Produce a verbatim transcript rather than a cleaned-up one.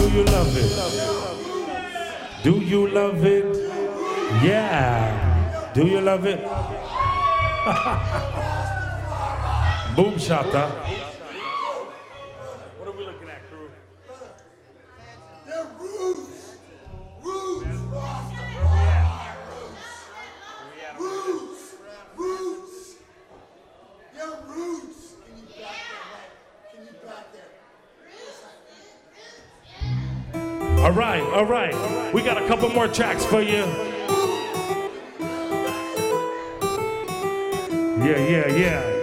you love it? Do you love it? Yeah. Do you love it? Boom shata. What are we looking at, crew? They're roots. Roots. Roots. Roots. They're roots. Can you back that right? Can you back that? All right, all right. We got a couple more tracks for you. Yeah, yeah, yeah.